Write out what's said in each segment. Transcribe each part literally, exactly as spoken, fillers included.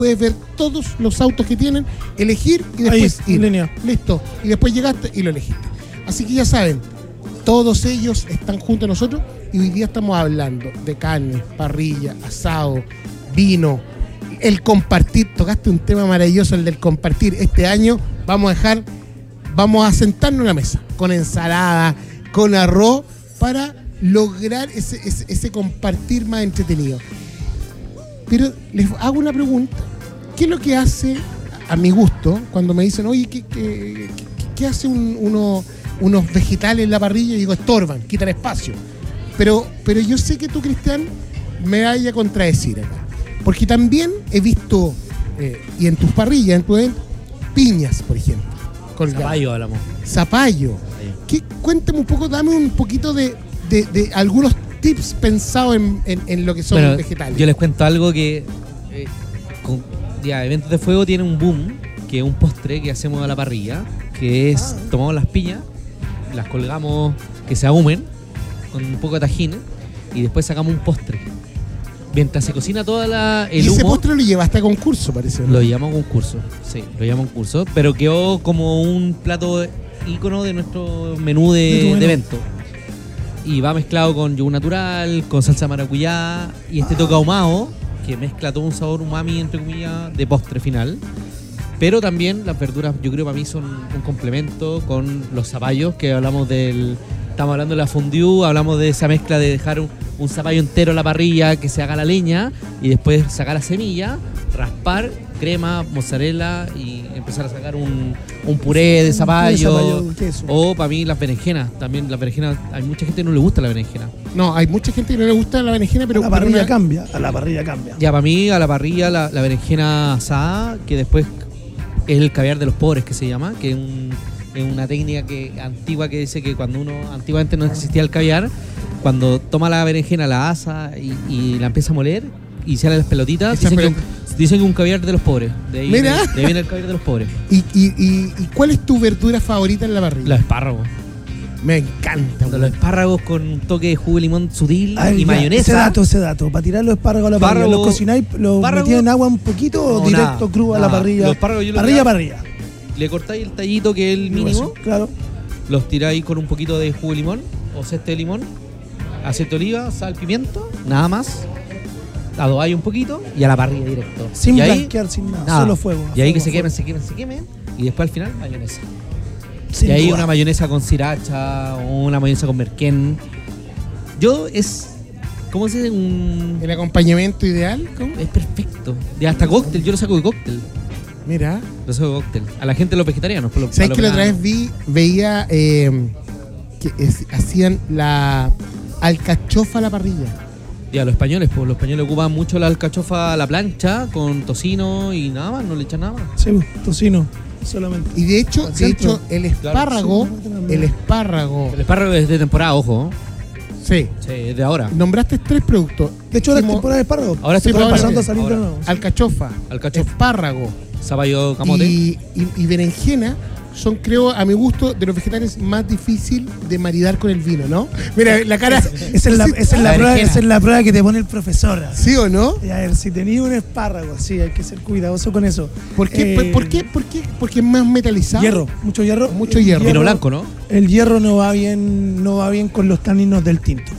puedes ver todos los autos que tienen, elegir y después Ahí, ir. línea. Listo. Y después llegaste y lo elegiste. Así que ya saben, todos ellos están junto a nosotros y hoy día estamos hablando de carne, parrilla, asado, vino, el compartir. Tocaste un tema maravilloso, el del compartir. Este año vamos a dejar, vamos a sentarnos en la mesa con ensalada, con arroz, para lograr ese, ese, ese compartir más entretenido. Pero les hago una pregunta. ¿Qué es lo que hace, a mi gusto, cuando me dicen, oye, ¿qué, qué, qué, qué hace un, uno, unos vegetales en la parrilla? Y digo, estorban, quitan espacio. Pero, pero yo sé que tú, Cristian, me vaya a contradecir acá. Porque también he visto, eh, y en tus parrillas, en tu evento, piñas, por ejemplo. Colgadas. Zapallo hablamos. Zapallo. ¿Qué? Cuéntame un poco, dame un poquito de, de, de algunos tips pensados en, en, en lo que son Bueno, vegetales. Yo les cuento algo que eh, con, ya, Eventos de Fuego tiene un boom, que es un postre que hacemos a la parrilla, que es, Ah. tomamos las piñas, las colgamos que se ahumen con un poco de tajín y después sacamos un postre. Mientras se cocina toda la, el y ese humo, postre lo llevaste a concurso, parece, ¿no? lo llevamos a concurso, sí, lo llevamos a concurso, pero quedó como un plato ícono de nuestro menú de, De tu menú. de evento. Y va mezclado con yogur natural, con salsa maracuyá y este Ah. toque ahumado que mezcla todo un sabor umami, entre comillas, de postre final. Pero también las verduras, yo creo, para mí son un complemento con los zapallos, que hablamos del... Estamos hablando de la fondue, hablamos de esa mezcla de dejar un, un zapallo entero en la parrilla, que se haga la leña, y después sacar la semilla, raspar, crema, mozzarella y empezar a sacar un, un puré de zapallo. zapallo, queso. O para mí las berenjenas, también las berenjenas, hay mucha gente que no le gusta la berenjena. No, hay mucha gente que no le gusta la berenjena, pero... a la pero parrilla una- cambia, a la parrilla cambia. Ya, para mí, a la parrilla, la, la berenjena asada, que después es el caviar de los pobres, que se llama, que es, un- es una técnica que antigua que dice que cuando uno, antiguamente no existía el caviar, cuando toma la berenjena, la asa y, y la empieza a moler y salen las pelotitas, Esas dicen que, pelot- un, dicen que un caviar de los pobres. De ahí, Mira. Viene, de ahí viene el caviar de los pobres. ¿Y, y, y, ¿Y cuál es tu verdura favorita en la parrilla? Los espárragos. Me encanta. Los güey. espárragos con un toque de jugo de limón sutil Ay, y ya, mayonesa. Ese dato, ese dato. Para tirar los espárragos a la parrilla, Espárrago- ¿los cocináis, los espárrago- metías en agua un poquito o No, directo nada, crudo a la nada. parrilla? Los espárragos yo los parrilla, tiraba- parrilla. Le cortáis el tallito, que es el mínimo. Claro. Los tiráis con un poquito de jugo de limón o ceste de limón, aceite de oliva, sal, pimiento, nada más. Adobáis un poquito y a la parrilla directo. Sin y ahí, blanquear, sin nada, nada. solo fuego. Y ahí que fuego, se quemen, fuego. se quemen, se quemen. Y después al final, mayonesa. Sin y ahí duda. una mayonesa con sriracha o una mayonesa con merquén. Yo es... ¿Cómo se dice? Un... ¿El acompañamiento ideal? ¿Cómo? Es perfecto. Y hasta cóctel, yo lo saco de cóctel. Mira. Lo saco de cóctel. A la gente de los vegetarianos. por lo- ¿Sabes para que lo la otra vez vi, veía eh, que es- hacían la alcachofa a la parrilla? Ya, los españoles, pues los españoles ocupan mucho la alcachofa a la plancha con tocino y nada más, no le echan nada más. Sí, tocino, solamente. Y de hecho, ¿Al de centro? hecho, el espárrago, Sí, también. el espárrago, El espárrago es de temporada, ojo. sí. Sí, es de ahora. Nombraste tres productos. De hecho, ahora es Dijimos temporada de espárragos. Ahora es se temporada va de pasando a espárragos. salir de Ahora. nuevo. alcachofa, Alcachofa. espárrago Zapallo camote. y, y, y berenjena son, creo, a mi gusto, de los vegetales más difícil de maridar con el vino, ¿no? Mira, la cara... Esa es la, esa es la La prueba, berenjena. esa es la prueba que te pone el profesor. ¿Sí o no? Y a ver, si tenías un espárrago, sí, hay que ser cuidadoso con eso. ¿Por qué? Eh, ¿Por, por qué? ¿Por qué? Porque es más metalizado. Hierro, mucho hierro. Mucho El hierro. Vino blanco, ¿no? El hierro no va bien, no va bien con los taninos del tinto.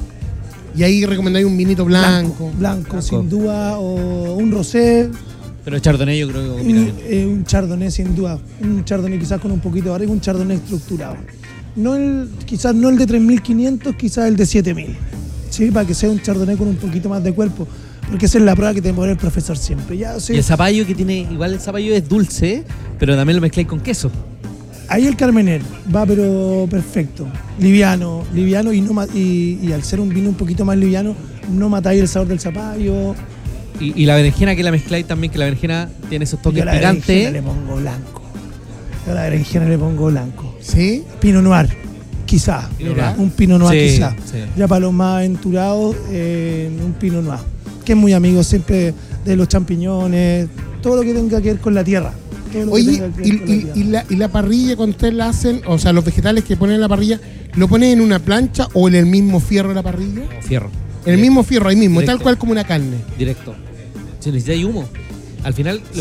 Y ahí recomendáis un vinito blanco. Blanco, Blanco. sin duda, o un rosé, Pero el chardonnay yo creo que un, combina bien. eh, un chardonnay sin duda. Un chardonnay quizás con un poquito de barriga, un chardonnay estructurado. No el, quizás no el de tres mil quinientos, quizás el de siete mil. ¿Sí? Para que sea un chardonnay con un poquito más de cuerpo. Porque esa es la prueba que te pone el profesor siempre. Ya, o sea, Y el zapallo que tiene, igual el zapallo es dulce, pero también lo mezcláis con queso. ahí el Carmener va pero perfecto. Liviano, liviano y, no ma- y, y al ser un vino un poquito más liviano, no matáis el sabor del zapallo. Y, y la berenjena que la mezcláis también, que la berenjena tiene esos Yo toques a la berenjena picantes. le pongo blanco. Yo a la berenjena le pongo blanco. ¿Sí? Pinot Noir, quizá. Pinot Noir. Un Pinot Noir Sí, quizá. sí. Ya para los más aventurados, eh, un Pinot Noir. Que es muy amigo siempre de los champiñones, todo lo que tenga que ver con la tierra. Todo lo que Oye, tenga que ver y, con la y- tierra. y la, y la parrilla, cuando ustedes la hacen, o sea, los vegetales que ponen en la parrilla, ¿lo ponen en una plancha o en el mismo fierro de la parrilla? No, fierro. En el mismo fierro, ahí mismo, Directo. tal cual como una carne. Directo. Si necesitáis humo. Al final, lo